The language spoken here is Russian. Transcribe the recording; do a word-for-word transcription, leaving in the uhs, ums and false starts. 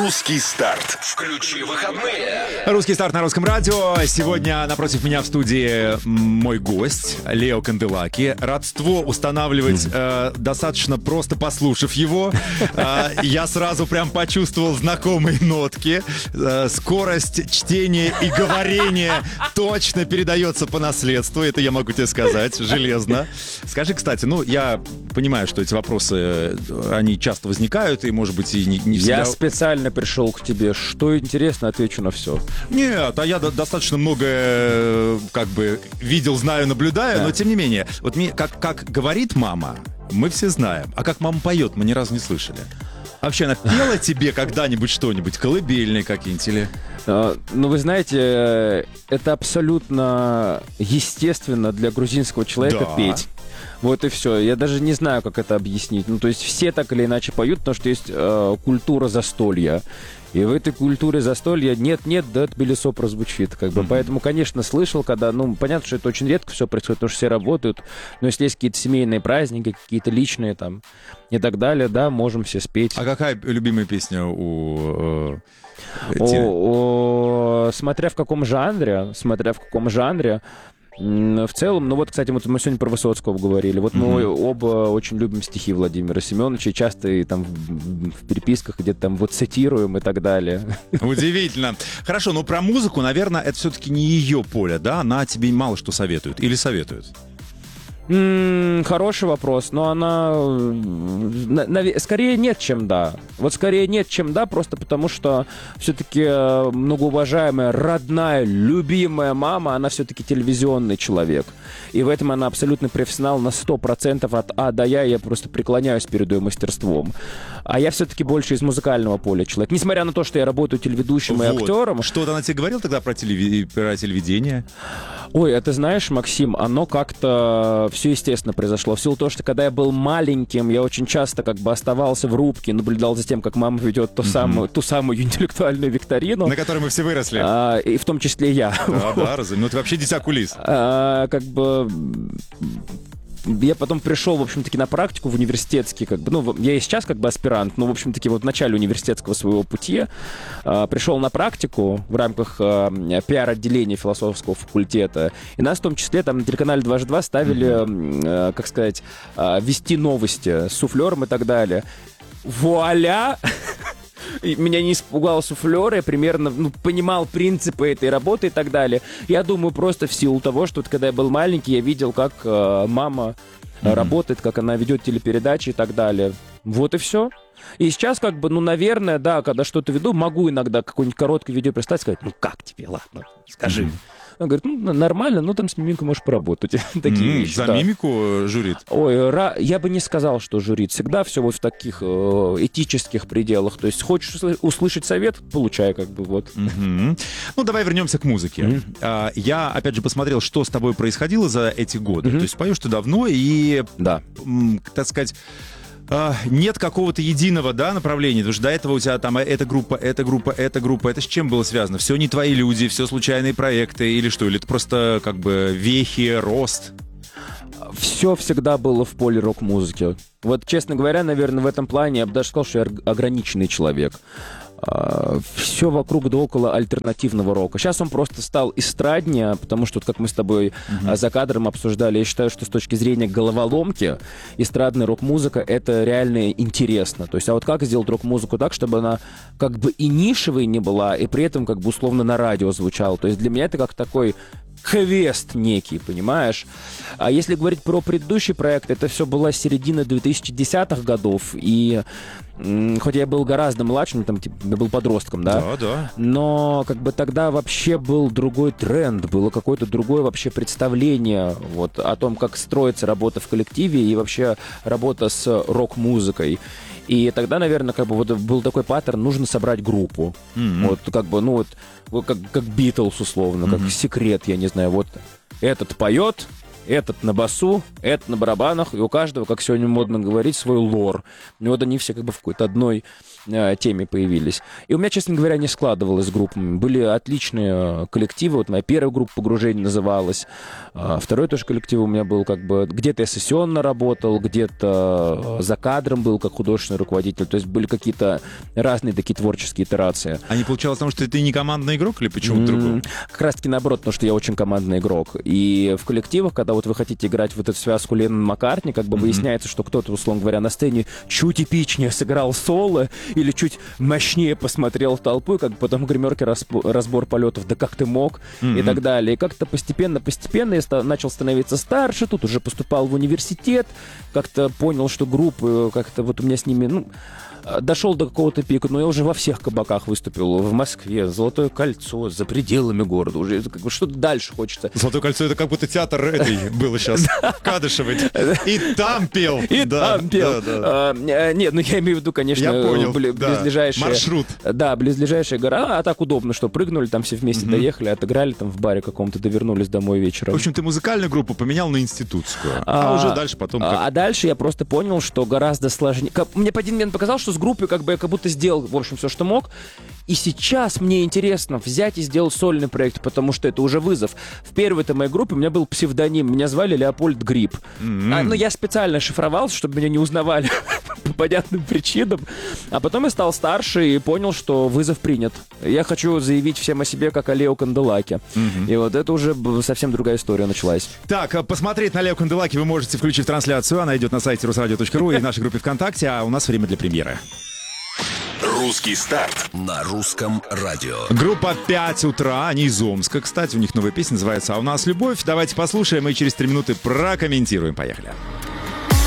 Русский старт. Включи выходные. Русский старт на русском радио. Сегодня напротив меня в студии мой гость Лео Канделаки. Родство устанавливать э, достаточно просто, послушав его. Э, я сразу прям почувствовал знакомые нотки. Э, скорость чтения и говорения точно передается по наследству. Это я могу тебе сказать, железно. Скажи, кстати, ну я понимаю, что эти вопросы, они часто возникают, и, может быть, и не, не всегда... Я специально пришел к тебе. Что интересно, отвечу на все. Нет, а я до- достаточно много как бы видел, знаю, наблюдаю, да. Но тем не менее, вот мне, как, как говорит мама, мы все знаем, а как мама поет, мы ни разу не слышали. Вообще, она пела тебе когда-нибудь что-нибудь, колыбельные какие-нибудь или... Ну, вы знаете, это абсолютно естественно для грузинского человека Да. петь. Вот и все. Я даже не знаю, как это объяснить. Ну, то есть все так или иначе поют, потому что есть э, культура застолья. И в этой культуре застолья нет-нет, да, Тбилисо прозвучит. Как бы. Mm-hmm. Поэтому, конечно, слышал, когда... Ну, понятно, что это очень редко все происходит, потому что все работают. Но если есть какие-то семейные праздники, какие-то личные там и так далее, да, можем все спеть. А какая любимая песня у... Э, о, о, смотря в каком жанре, смотря в каком жанре, в целом, ну вот, кстати, вот мы сегодня про Высоцкого говорили. Вот мы mm-hmm. оба очень любим стихи Владимира Семеновича, и часто и там в, в переписках где-то там вот цитируем и так далее. Удивительно. Хорошо, но про музыку, наверное, это все-таки не ее поле, да? Она тебе мало что советует или советует? М-м, хороший вопрос, но она на, на, скорее нет, чем да. Вот скорее нет, чем да, просто потому что все-таки многоуважаемая, родная, любимая мама, она все-таки телевизионный человек. И в этом она абсолютно профессионал на сто процентов от А до Я, я просто преклоняюсь перед ее мастерством. А я все-таки больше из музыкального поля человек. Несмотря на то, что я работаю телеведущим вот. И актером. Что-то она тебе говорила тогда про, телеви... про телевидение? Ой, это знаешь, Максим, оно как-то все естественно произошло. В силу того, что когда я был маленьким, я очень часто как бы оставался в рубке, наблюдал за тем, как мама ведет ту, mm-hmm. самую, ту самую интеллектуальную викторину. На которой мы все выросли. А, и в том числе я. Да, да, разумеется. Ну, ты вообще дитя кулис. А, как бы... Я потом пришел, в общем-таки, на практику в университетский, как бы, ну, я и сейчас как бы аспирант, но, в общем-таки, вот в начале университетского своего пути э, пришел на практику в рамках э, пиар-отделения философского факультета, и нас в том числе там на телеканале дважды два ставили, э, как сказать, э, вести новости с суфлером и так далее. Вуаля! И меня не испугал суфлер, я примерно ну, понимал принципы этой работы и так далее. Я думаю, просто в силу того, что вот, когда я был маленький, я видел, как э, мама mm-hmm. работает, как она ведет телепередачи и так далее. Вот и все. И сейчас, как бы, ну, наверное, да, когда что-то веду, могу иногда какое-нибудь короткое видео представить, сказать, ну, как тебе, ладно, скажи. Mm-hmm. Он говорит, ну, нормально, ну, там с мимикой можешь поработать. Такие mm, вещи, за да. мимику журит? Ой, ра- я бы не сказал, что журит. Всегда все вот в таких э, этических пределах. То есть хочешь усл- услышать совет, получай, как бы, вот. Mm-hmm. Ну, давай вернемся к музыке. Mm-hmm. А, я, опять же, посмотрел, что с тобой происходило за эти годы. Mm-hmm. То есть поешь ты давно, и, да. м, так сказать... нет какого-то единого, да, направления, потому что до этого у тебя там эта группа, эта группа, эта группа, это с чем было связано? Все не твои люди, все случайные проекты или что? Или это просто как бы вехи, рост? Все всегда было в поле рок-музыки. Вот, честно говоря, наверное, в этом плане я бы даже сказал, что я ограниченный человек. Все вокруг да около альтернативного рока. Сейчас он просто стал эстраднее, потому что, как мы с тобой uh-huh. за кадром обсуждали, я считаю, что с точки зрения головоломки эстрадная рок-музыка — это реально интересно. То есть, а вот как сделать рок-музыку так, чтобы она как бы и нишевой не была, и при этом как бы условно на радио звучала. То есть для меня это как такой квест некий, понимаешь? А если говорить про предыдущий проект, это все была середина две тысячи десятых годов, и м, хоть я был гораздо младше, там, типа, я был подростком, да? Да, да. Но как бы тогда вообще был другой тренд, было какое-то другое вообще представление вот, о том, как строится работа в коллективе и вообще работа с рок-музыкой. И тогда, наверное, как бы вот был такой паттерн, нужно собрать группу. Mm-hmm. Вот как бы, ну вот, как, как Битлз условно, mm-hmm. как Секрет, я не знаю, вот этот поет, этот на басу, этот на барабанах, и у каждого, как сегодня модно говорить, свой лор. И вот они все как бы в какой-то одной э, теме появились. И у меня, честно говоря, не складывалось с группами. Были отличные коллективы. Вот моя первая группа «Погружение» называлась. А второй тоже коллектив у меня был как бы... Где-то я сессионно работал, где-то за кадром был как художественный руководитель. То есть были какие-то разные такие творческие итерации. А не получалось потому, что ты не командный игрок или почему-то другому? Как раз-таки наоборот, потому что я очень командный игрок. И в коллективах, когда вот вы хотите играть вот эту связку Леннон-Маккартни, как бы mm-hmm. выясняется, что кто-то, условно говоря, на сцене чуть эпичнее сыграл соло или чуть мощнее посмотрел в толпу, и как бы потом в гримерке расп- разбор полетов, да как ты мог, mm-hmm. и так далее. И как-то постепенно-постепенно я ста- начал становиться старше, тут уже поступал в университет, как-то понял, что группы, как-то вот у меня с ними, ну, дошел до какого-то пика, но я уже во всех кабаках выступил. В Москве, Золотое кольцо, за пределами города. Уже как бы что-то дальше хочется. Золотое кольцо — это как будто театр этой было сейчас. Кадышевой. И там пел. И там пел. Нет, ну я имею в виду, конечно, близлежащая... Маршрут. Да, близлежащая гора. А так удобно, что прыгнули, там все вместе доехали, отыграли там в баре каком-то, довернулись домой вечером. В общем, ты музыкальную группу поменял на институтскую. А уже дальше потом... А дальше я просто понял, что гораздо сложнее... Мне по один момент показалось, что с группой как бы я как будто сделал, в общем, все, что мог. И сейчас мне интересно взять и сделать сольный проект, потому что это уже вызов. В первой этой моей группе у меня был псевдоним. Меня звали Леопольд Гриб. Mm-hmm. А, но я специально шифровался, чтобы меня не узнавали по понятным причинам. А потом я стал старше и понял, что вызов принят. Я хочу заявить всем о себе, как о Лео Канделаке. Mm-hmm. И вот это уже совсем другая история началась. Так, посмотреть на Лео Канделаки вы можете, включив трансляцию. Она идет на сайте русрадио точка ру и в нашей группе ВКонтакте. А у нас время для премьеры. Русский старт на русском радио. Группа «пять утра», они из Омска, кстати, у них новая песня называется «А у нас любовь». Давайте послушаем и через три минуты прокомментируем. Поехали.